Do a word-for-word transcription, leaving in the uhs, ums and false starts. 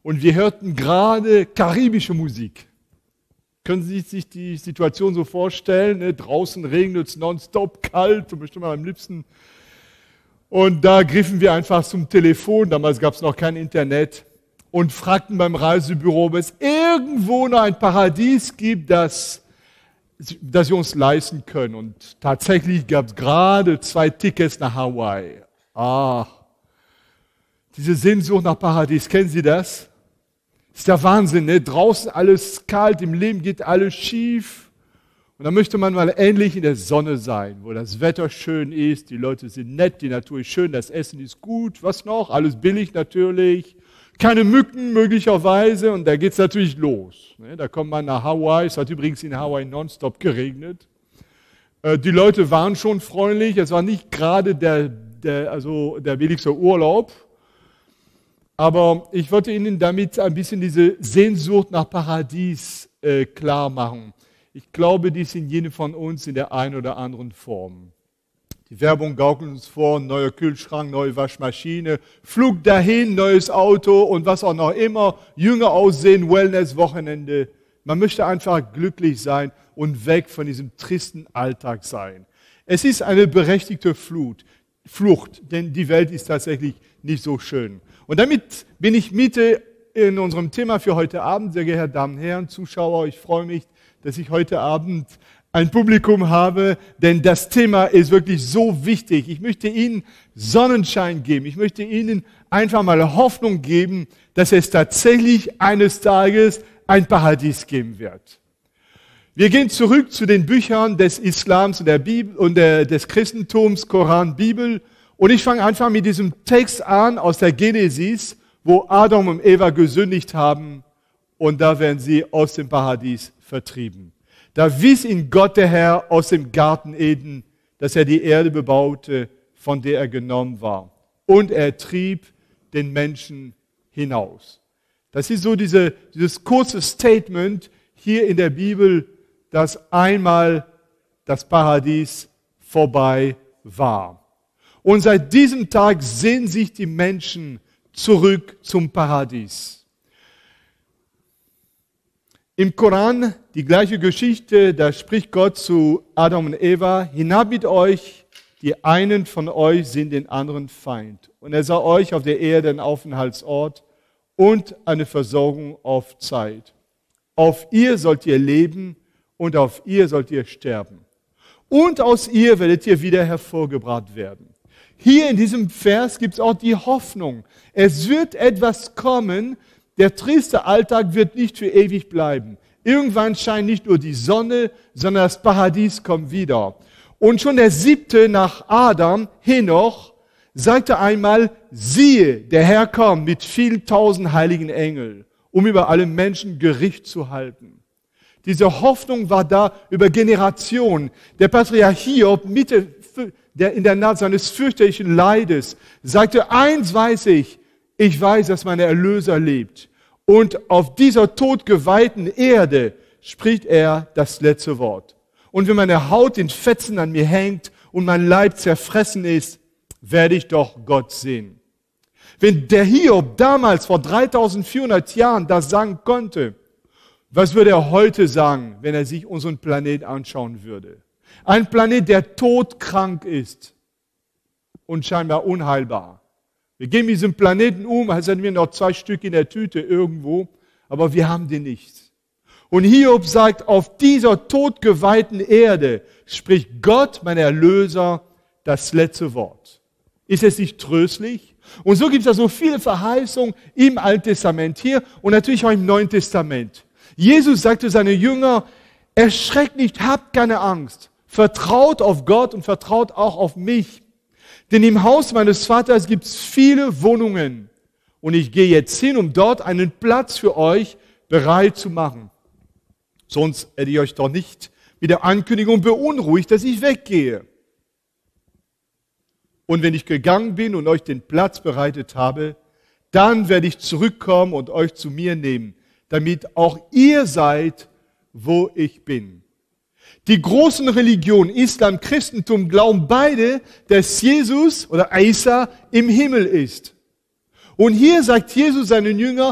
und wir hörten gerade karibische Musik. Können Sie sich die Situation so vorstellen? Ne? Draußen regnet es nonstop, kalt und bestimmt am liebsten. Und da griffen wir einfach zum Telefon, damals gab es noch kein Internet, und fragten beim Reisebüro, ob es irgendwo noch ein Paradies gibt, das, das wir uns leisten können. Und tatsächlich gab es gerade zwei Tickets nach Hawaii. Ah, diese Sehnsucht nach Paradies, kennen Sie das? Das ist der Wahnsinn, ne? Draußen alles kalt, im Leben geht alles schief. Und dann möchte man mal endlich in der Sonne sein, wo das Wetter schön ist, die Leute sind nett, die Natur ist schön, das Essen ist gut, was noch? Alles billig natürlich, keine Mücken möglicherweise und da geht es natürlich los. Ne? Da kommt man nach Hawaii, es hat übrigens in Hawaii nonstop geregnet. Äh, die Leute waren schon freundlich, es war nicht gerade der, der, also der billigste Urlaub. Aber ich wollte Ihnen damit ein bisschen diese Sehnsucht nach Paradies äh, klar machen. Ich glaube, die ist in jedem von uns in der einen oder anderen Form. Die Werbung gaukelt uns vor, neuer Kühlschrank, neue Waschmaschine, Flug dahin, neues Auto und was auch noch immer, jünger aussehen, Wellness-Wochenende. Man möchte einfach glücklich sein und weg von diesem tristen Alltag sein. Es ist eine berechtigte Flut, Flucht, denn die Welt ist tatsächlich nicht so schön. Und damit bin ich Mitte in unserem Thema für heute Abend. Sehr geehrte Damen und Herren, Zuschauer, ich freue mich, dass ich heute Abend ein Publikum habe, denn das Thema ist wirklich so wichtig. Ich möchte Ihnen Sonnenschein geben. Ich möchte Ihnen einfach mal Hoffnung geben, dass es tatsächlich eines Tages ein Paradies geben wird. Wir gehen zurück zu den Büchern des Islams und der Bibel und der, des Christentums, Koran, Bibel. Und ich fange einfach mit diesem Text an aus der Genesis, wo Adam und Eva gesündigt haben und da werden sie aus dem Paradies vertrieben. Da wies ihn Gott der Herr aus dem Garten Eden, dass er die Erde bebaute, von der er genommen war. Und er trieb den Menschen hinaus. Das ist so diese, dieses kurze Statement hier in der Bibel, dass einmal das Paradies vorbei war. Und seit diesem Tag sehnen sich die Menschen zurück zum Paradies. Im Koran, die gleiche Geschichte, da spricht Gott zu Adam und Eva, hinab mit euch, die einen von euch sind den anderen Feind. Und er sah euch auf der Erde einen Aufenthaltsort und eine Versorgung auf Zeit. Auf ihr sollt ihr leben und auf ihr sollt ihr sterben. Und aus ihr werdet ihr wieder hervorgebracht werden. Hier in diesem Vers gibt es auch die Hoffnung. Es wird etwas kommen, der triste Alltag wird nicht für ewig bleiben. Irgendwann scheint nicht nur die Sonne, sondern das Paradies kommt wieder. Und schon der siebte nach Adam, Henoch, sagte einmal, siehe, der Herr kommt mit vielen tausend heiligen Engeln, um über alle Menschen Gericht zu halten. Diese Hoffnung war da über Generationen. Der Patriarch Hiob, Mitte der in der Nacht seines fürchterlichen Leides, sagte, eins weiß ich, ich weiß, dass mein Erlöser lebt. Und auf dieser todgeweihten Erde spricht er das letzte Wort. Und wenn meine Haut in Fetzen an mir hängt und mein Leib zerfressen ist, werde ich doch Gott sehen. Wenn der Hiob damals vor dreitausendvierhundert Jahren das sagen konnte, was würde er heute sagen, wenn er sich unseren Planeten anschauen würde? Ein Planet, der todkrank ist und scheinbar unheilbar. Wir gehen mit diesem Planeten um, als hätten wir noch zwei Stück in der Tüte irgendwo, aber wir haben den nicht. Und Hiob sagt, auf dieser todgeweihten Erde spricht Gott, mein Erlöser, das letzte Wort. Ist es nicht tröstlich? Und so gibt es ja so viele Verheißungen im Alten Testament hier und natürlich auch im Neuen Testament. Jesus sagte seinen Jüngern, erschreckt nicht, habt keine Angst. Vertraut auf Gott und vertraut auch auf mich. Denn im Haus meines Vaters gibt es viele Wohnungen. Und ich gehe jetzt hin, um dort einen Platz für euch bereit zu machen. Sonst hätte ich euch doch nicht mit der Ankündigung beunruhigt, dass ich weggehe. Und wenn ich gegangen bin und euch den Platz bereitet habe, dann werde ich zurückkommen und euch zu mir nehmen, damit auch ihr seid, wo ich bin. Die großen Religionen, Islam, Christentum, glauben beide, dass Jesus oder Isa im Himmel ist. Und hier sagt Jesus seinen Jüngern,